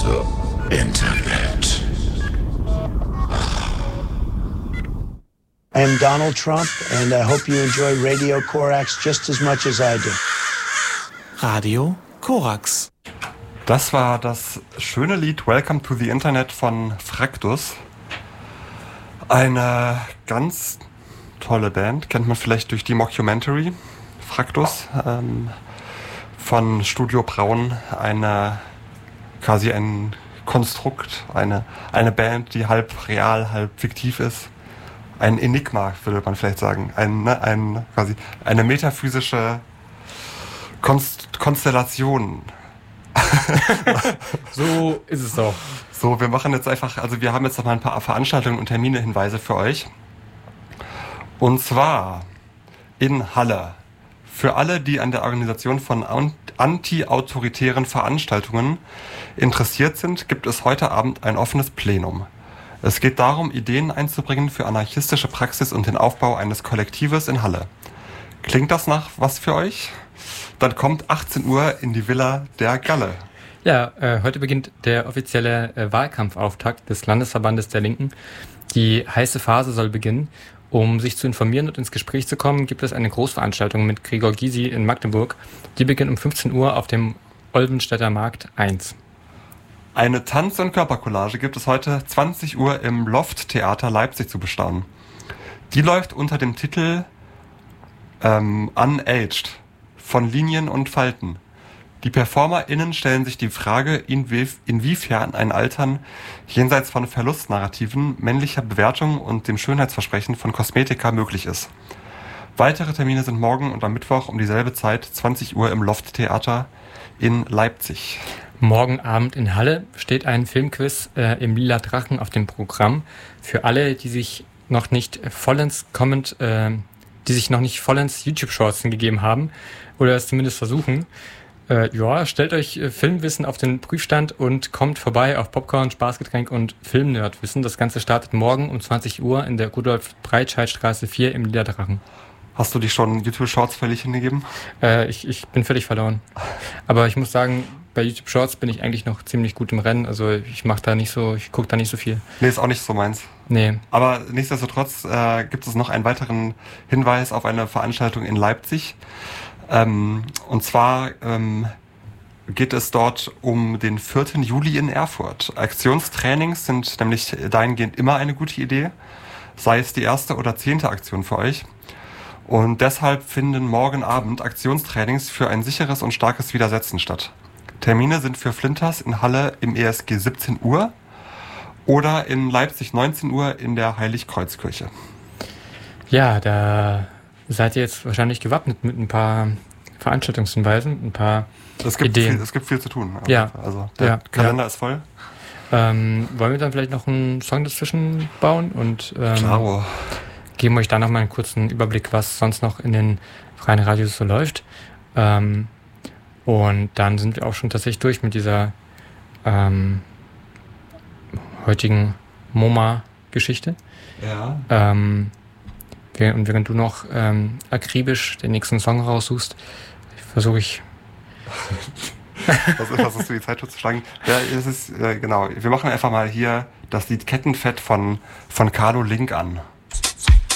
The Internet. I am Donald Trump and I hope you enjoy Radio Korax just as much as I do. Radio Korax. Das war das schöne Lied Welcome to the Internet von Fraktus. Eine ganz tolle Band, kennt man vielleicht durch die Mockumentary. Fraktus von Studio Braun, quasi ein Konstrukt, eine Band, die halb real, halb fiktiv ist. Ein Enigma, würde man vielleicht sagen. Quasi eine metaphysische Konstellation. So ist es doch. So, wir machen jetzt einfach, also wir haben jetzt noch mal ein paar Veranstaltungen und Termine-Hinweise für euch. Und zwar in Halle. Für alle, die an der Organisation von anti-autoritären Veranstaltungen interessiert sind, gibt es heute Abend ein offenes Plenum. Es geht darum, Ideen einzubringen für anarchistische Praxis und den Aufbau eines Kollektives in Halle. Klingt das nach was für euch? Dann kommt 18 Uhr in die Villa der Galle. Ja, heute beginnt der offizielle Wahlkampfauftakt des Landesverbandes der Linken. Die heiße Phase soll beginnen. Um sich zu informieren und ins Gespräch zu kommen, gibt es eine Großveranstaltung mit Gregor Gysi in Magdeburg. Die beginnt um 15 Uhr auf dem Olvenstädter Markt 1. Eine Tanz- und Körpercollage gibt es heute 20 Uhr im Loft-Theater Leipzig zu bestaunen. Die läuft unter dem Titel Unaged von Linien und Falten. Die PerformerInnen stellen sich die Frage, inwiefern ein Altern jenseits von Verlustnarrativen, männlicher Bewertung und dem Schönheitsversprechen von Kosmetika möglich ist. Weitere Termine sind morgen und am Mittwoch um dieselbe Zeit, 20 Uhr im Loft-Theater in Leipzig. Morgen Abend in Halle steht ein Filmquiz im Lila Drachen auf dem Programm. Für alle, die sich noch nicht vollends YouTube-Shorts gegeben haben oder es zumindest versuchen. Stellt euch Filmwissen auf den Prüfstand und kommt vorbei auf Popcorn, Spaßgetränk und Filmnerdwissen. Das Ganze startet morgen um 20 Uhr in der Rudolf-Breitscheid-Straße 4 im Lila Drachen. Hast du dich schon YouTube-Shorts völlig hingegeben? Ich bin völlig verloren. Aber ich muss sagen, bei YouTube-Shorts bin ich eigentlich noch ziemlich gut im Rennen. Also ich gucke da nicht so viel. Nee, ist auch nicht so meins. Nee. Aber nichtsdestotrotz gibt es noch einen weiteren Hinweis auf eine Veranstaltung in Leipzig. Und zwar geht es dort um den 4. Juli in Erfurt. Aktionstrainings sind nämlich dahingehend immer eine gute Idee, sei es die erste oder 10. Aktion für euch. Und deshalb finden morgen Abend Aktionstrainings für ein sicheres und starkes Widersetzen statt. Termine sind für Flinters in Halle im ESG 17 Uhr oder in Leipzig 19 Uhr in der Heiligkreuzkirche. Ja, da seid ihr jetzt wahrscheinlich gewappnet mit ein paar Veranstaltungshinweisen, ein paar Ideen. Es gibt viel zu tun. Ja. Also der Kalender ist voll. Wollen wir dann vielleicht noch einen Song dazwischen bauen und Klaro. Geben euch da nochmal einen kurzen Überblick, was sonst noch in den freien Radios so läuft. Und dann sind wir auch schon tatsächlich durch mit dieser heutigen MoMA-Geschichte. Ja. Und während du noch akribisch den nächsten Song raussuchst, versuche ich... Versuchst du die Zeit totzuschlagen? Ja, es ist, genau. Wir machen einfach mal hier das Lied Kettenfett von Carlo Link an.